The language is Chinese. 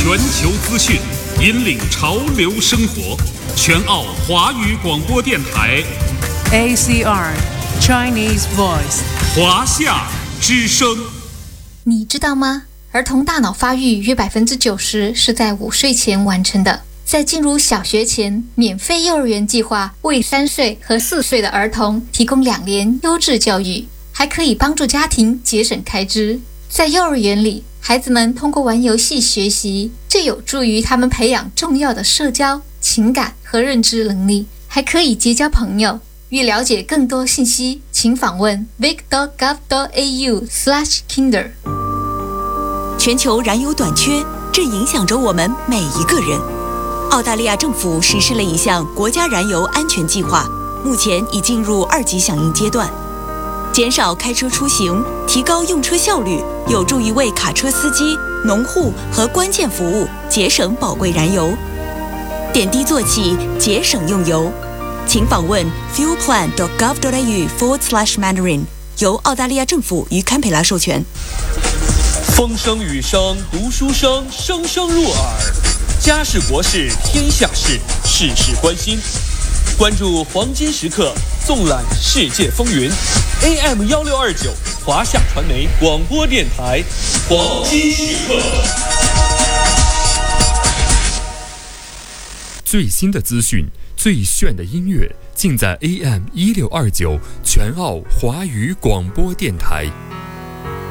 全球资讯，引领潮流生活。全澳华语广播电台 ACR Chinese Voice 华夏之声。 你知道吗？儿童大脑发育约90%是在5岁前完成的。在进入小学前，免费幼儿园计划为3岁和4岁的儿童提供2年优质教育，还可以帮助家庭节省开支。在幼儿园里，孩子们通过玩游戏学习，这有助于他们培养重要的社交、情感和认知能力，还可以结交朋友。欲了解更多信息，请访问 vic.gov.au/kinder。 全球燃油短缺正影响着我们每一个人。澳大利亚政府实施了一项国家燃油安全计划，目前已进入2级响应阶段。减少开车出行，提高用车效率，有助于为卡车司机、农户和关键服务节省宝贵燃油。点滴做起，节省用油。请访问 fuelplan.gov.au/Mandarin， 由澳大利亚政府与堪培拉授权。 风声雨声读书声，声声入耳。家事国事天下事，事事关心。关注黄金时刻，纵览世界风云。AM1629华夏传媒广播电台，黄金时刻。 最新的资讯，最炫的音乐，尽在AM1629全澳华语广播电台。